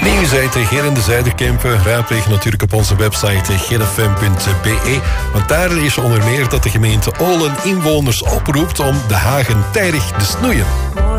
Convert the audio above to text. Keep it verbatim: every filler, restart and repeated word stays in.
Nieuws uit de Gerende Zuiderkempen raadpleeg natuurlijk op onze website g f m punt b e. Want daar lees je onder meer dat de gemeente Olen inwoners oproept om de hagen tijdig te snoeien.